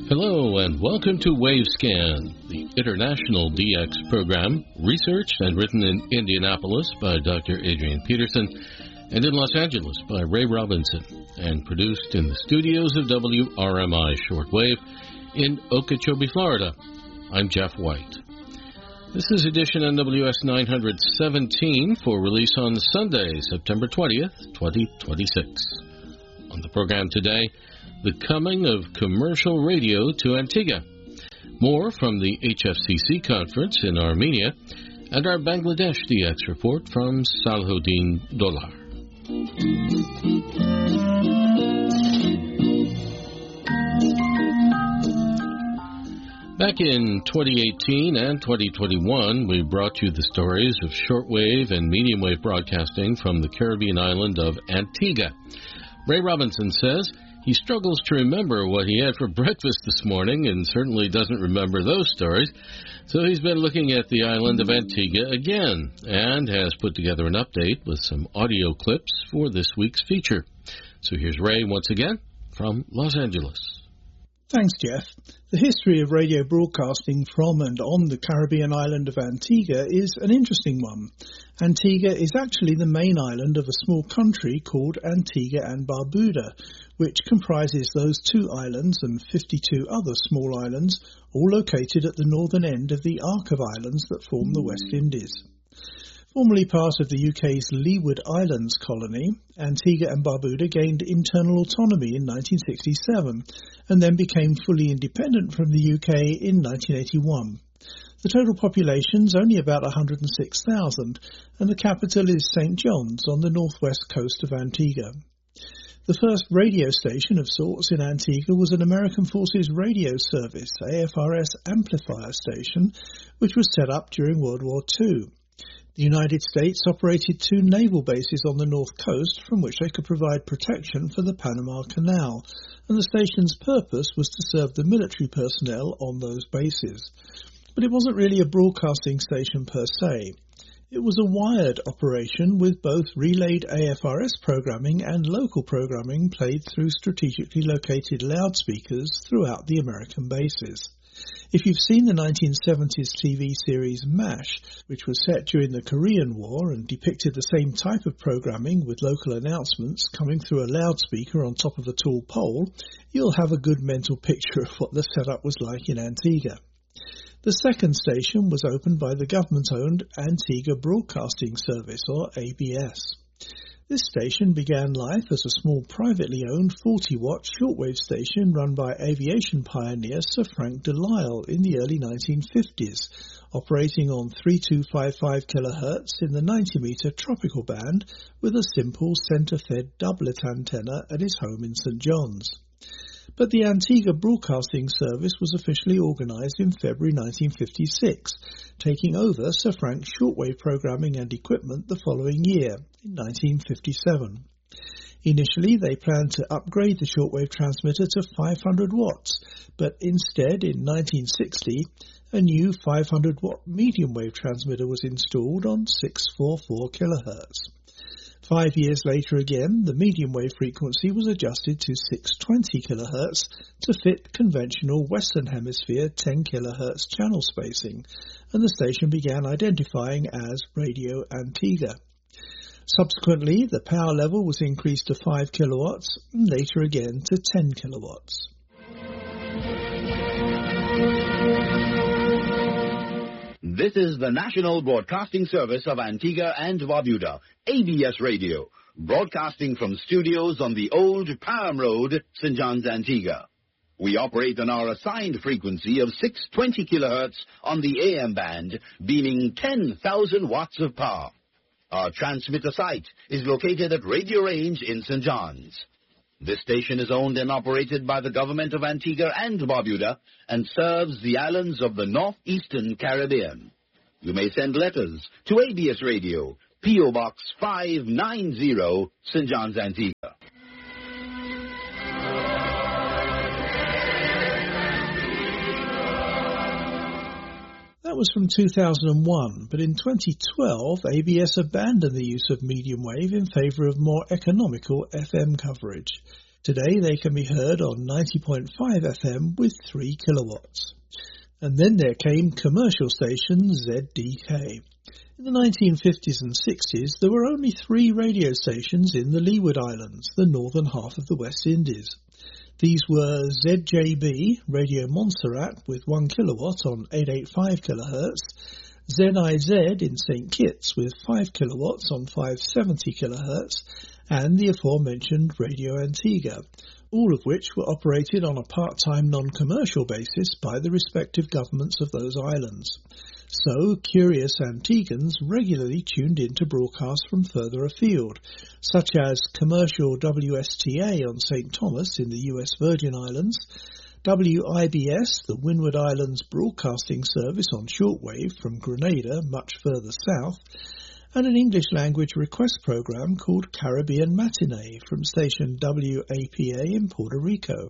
Hello and welcome to WaveScan, the international DX program, researched and written in Indianapolis by Dr. Adrian Peterson and in Los Angeles by Ray Robinson, and produced in the studios of WRMI Shortwave in Okeechobee, Florida. I'm Jeff White. This is edition NWS 917 for release on Sunday, September 20th, 2026. On the program today, the coming of commercial radio to Antigua, more from the HFCC conference in Armenia, and our Bangladesh DX report from Salahuddin Dolar. Back in 2018 and 2021, we brought you the stories of shortwave and medium wave broadcasting from the Caribbean island of Antigua. Ray Robinson says he struggles to remember what he had for breakfast this morning and certainly doesn't remember those stories. So he's been looking at the island of Antigua again and has put together an update with some audio clips for this week's feature. So here's Ray once again from Los Angeles. Thanks, Jeff. The history of radio broadcasting from and on the Caribbean island of Antigua is an interesting one. Antigua is actually the main island of a small country called Antigua and Barbuda, which comprises those two islands and 52 other small islands, all located at the northern end of the arc of islands that form the West Indies. Formerly part of the UK's Leeward Islands colony, Antigua and Barbuda gained internal autonomy in 1967 and then became fully independent from the UK in 1981. The total population is only about 106,000 and the capital is St John's on the northwest coast of Antigua. The first radio station of sorts in Antigua was an American Forces Radio Service, AFRS amplifier station, which was set up during World War II. The United States operated two naval bases on the north coast from which they could provide protection for the Panama Canal, and the station's purpose was to serve the military personnel on those bases. But it wasn't really a broadcasting station per se. It was a wired operation with both relayed AFRS programming and local programming played through strategically located loudspeakers throughout the American bases. If you've seen the 1970s TV series MASH, which was set during the Korean War and depicted the same type of programming with local announcements coming through a loudspeaker on top of a tall pole, you'll have a good mental picture of what the setup was like in Antigua. The second station was opened by the government-owned Antigua Broadcasting Service, or ABS. This station began life as a small privately owned 40-watt shortwave station run by aviation pioneer Sir Frank Delisle in the early 1950s, operating on 3255 kHz in the 90-metre tropical band with a simple centre-fed doublet antenna at his home in St John's. But the Antigua Broadcasting Service was officially organised in February 1956, taking over Sir Frank's shortwave programming and equipment the following year, in 1957. Initially, they planned to upgrade the shortwave transmitter to 500 watts, but instead, in 1960, a new 500-watt medium wave transmitter was installed on 644 kHz. 5 years later again, the medium wave frequency was adjusted to 620 kHz to fit conventional Western Hemisphere 10 kHz channel spacing, and the station began identifying as Radio Antigua. Subsequently, the power level was increased to 5 kilowatts and later again to 10 kilowatts. This is the National Broadcasting Service of Antigua and Barbuda, ABS Radio, broadcasting from studios on the old Parham Road, St. John's, Antigua. We operate on our assigned frequency of 620 kHz on the AM band, beaming 10,000 watts of power. Our transmitter site is located at Radio Range in St. John's. This station is owned and operated by the government of Antigua and Barbuda and serves the islands of the northeastern Caribbean. You may send letters to ABS Radio, P.O. Box 590, St. John's, Antigua. That was from 2001, but in 2012, ABS abandoned the use of medium wave in favour of more economical FM coverage. Today they can be heard on 90.5 FM with 3 kilowatts. And then there came commercial station ZDK. In the 1950s and 60s, there were only 3 radio stations in the Leeward Islands, the northern half of the West Indies. These were ZJB, Radio Montserrat, with 1 kilowatt on 885 kilohertz, ZIZ in St. Kitts with 5 kilowatts on 570 kilohertz, and the aforementioned Radio Antigua, all of which were operated on a part-time non-commercial basis by the respective governments of those islands. So, curious Antiguans regularly tuned in to broadcasts from further afield, such as commercial WSTA on St. Thomas in the US Virgin Islands, WIBS, the Windward Islands Broadcasting Service on shortwave from Grenada, much further south, and an English-language request program called Caribbean Matinee from station WAPA in Puerto Rico.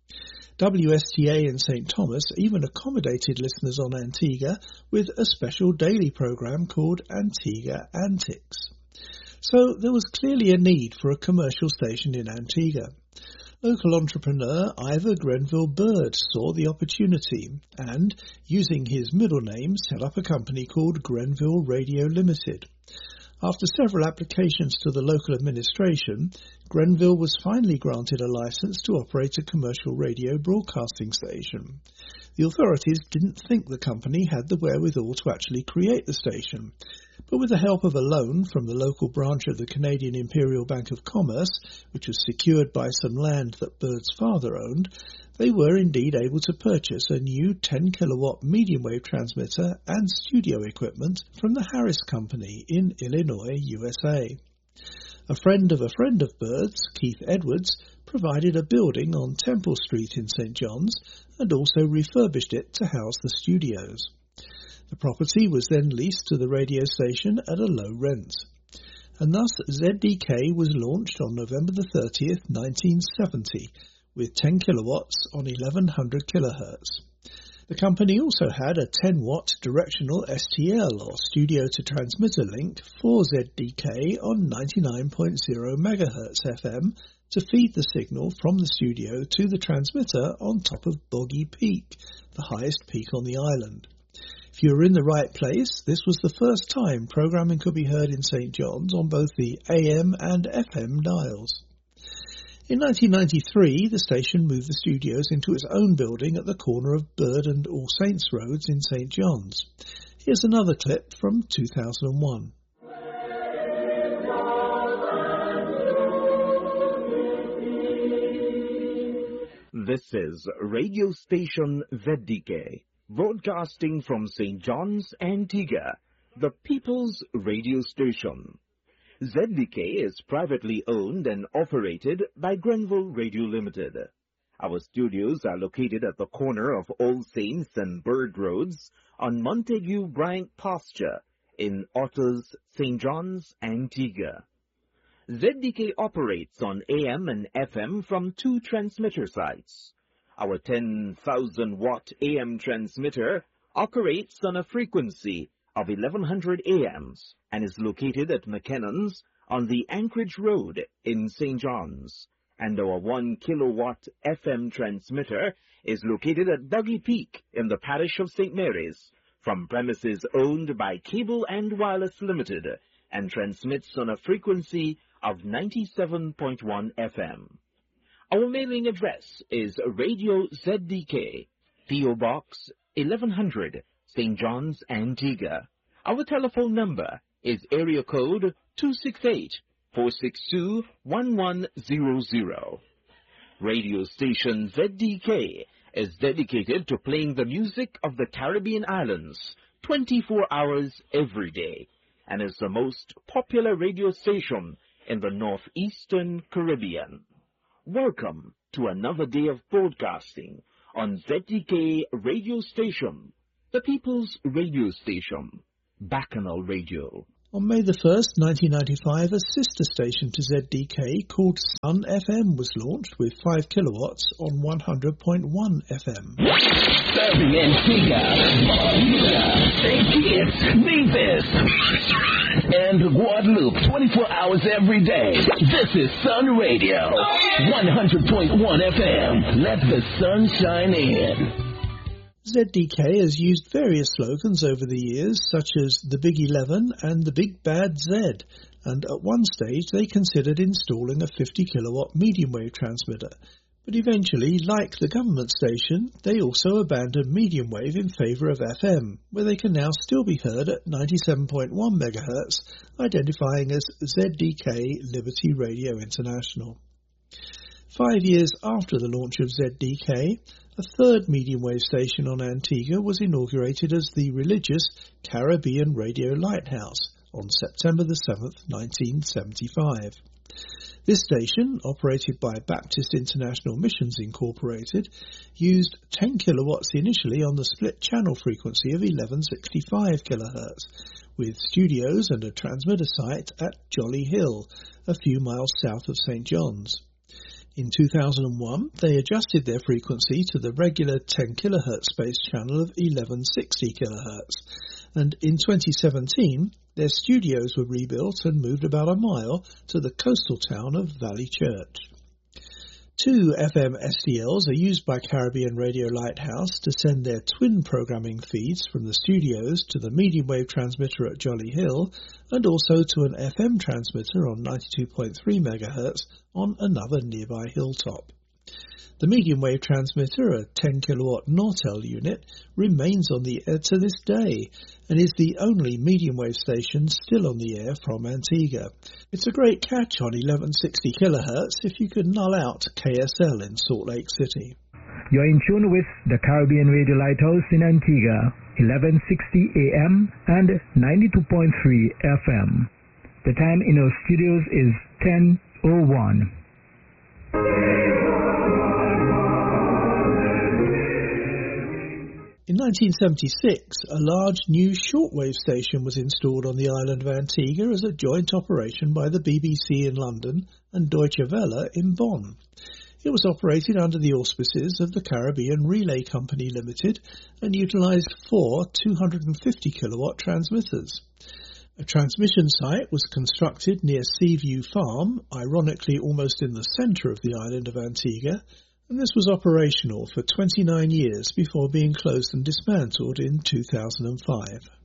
WSTA in St. Thomas even accommodated listeners on Antigua with a special daily program called Antigua Antics. So there was clearly a need for a commercial station in Antigua. Local entrepreneur Ivor Grenville Bird saw the opportunity and, using his middle name, set up a company called Grenville Radio Limited. After several applications to the local administration, Grenville was finally granted a license to operate a commercial radio broadcasting station. The authorities didn't think the company had the wherewithal to actually create the station, but with the help of a loan from the local branch of the Canadian Imperial Bank of Commerce, which was secured by some land that Bird's father owned, they were indeed able to purchase a new 10-kilowatt medium-wave transmitter and studio equipment from the Harris Company in Illinois, USA. A friend of Bird's, Keith Edwards, provided a building on Temple Street in St. John's and also refurbished it to house the studios. The property was then leased to the radio station at a low rent. And thus ZDK was launched on November the 30th, 1970, with 10 kilowatts on 1100 kilohertz. The company also had a 10-watt directional STL, or studio-to-transmitter link, for ZDK on 99.0 MHz FM to feed the signal from the studio to the transmitter on top of Boggy Peak, the highest peak on the island. If you were in the right place, this was the first time programming could be heard in St. John's on both the AM and FM dials. In 1993, the station moved the studios into its own building at the corner of Bird and All Saints Roads in St. John's. Here's another clip from 2001. This is radio station ZDK, broadcasting from St. John's, Antigua, the People's Radio Station. ZDK is privately owned and operated by Grenville Radio Limited. Our studios are located at the corner of All Saints and Bird Roads on Montague Bryant Pasture in Otters, St. John's, Antigua. ZDK operates on AM and FM from 2 transmitter sites. Our 10,000-watt AM transmitter operates on a frequency of 1100 AMs and is located at McKennon's on the Anchorage Road in St. John's. And our 1-kilowatt FM transmitter is located at Boggy Peak in the parish of St. Mary's from premises owned by Cable and Wireless Limited and transmits on a frequency of 97.1 FM. Our mailing address is Radio ZDK, P.O. Box 1100, St. John's, Antigua. Our telephone number is area code 268-462-1100. Radio station ZDK is dedicated to playing the music of the Caribbean islands 24 hours every day and is the most popular radio station in the northeastern Caribbean. Welcome to another day of broadcasting on ZDK radio station, the People's Radio Station, Bacchanal Radio. On May the 1st, 1995, a sister station to ZDK called Sun FM was launched with 5 kilowatts on 100.1 FM. Serving Antigua, St. Kitts, Nevis, Montserrat, and Guadeloupe 24 hours every day. This is Sun Radio, 100.1 FM. Let the sun shine in. ZDK has used various slogans over the years, such as the Big 11 and the Big Bad Z, and at one stage they considered installing a 50 kilowatt medium wave transmitter. But eventually, like the government station, they also abandoned medium wave in favour of FM, where they can now still be heard at 97.1 MHz, identifying as ZDK Liberty Radio International. 5 years after the launch of ZDK, a third medium wave station on Antigua was inaugurated as the religious Caribbean Radio Lighthouse on September the 7th, 1975. This station, operated by Baptist International Missions Incorporated, used 10 kilowatts initially on the split channel frequency of 1165 kHz, with studios and a transmitter site at Jolly Hill, a few miles south of St. John's. In 2001, they adjusted their frequency to the regular 10 kHz space channel of 1160 kHz, and in 2017, their studios were rebuilt and moved about a mile to the coastal town of Valley Church. 2 FM SDLs are used by Caribbean Radio Lighthouse to send their twin programming feeds from the studios to the medium wave transmitter at Jolly Hill and also to an FM transmitter on 92.3 MHz on another nearby hilltop. The medium wave transmitter, a 10 kilowatt Nortel unit, remains on the air to this day and is the only medium wave station still on the air from Antigua. It's a great catch on 1160 kHz if you could null out KSL in Salt Lake City. You're in tune with the Caribbean Radio Lighthouse in Antigua, 1160 AM and 92.3 FM. The time in our studios is 10:01. In 1976, a large new shortwave station was installed on the island of Antigua as a joint operation by the BBC in London and Deutsche Welle in Bonn. It was operated under the auspices of the Caribbean Relay Company Limited and utilised 4 250 kilowatt transmitters. A transmission site was constructed near Seaview Farm, ironically almost in the centre of the island of Antigua, and this was operational for 29 years before being closed and dismantled in 2005.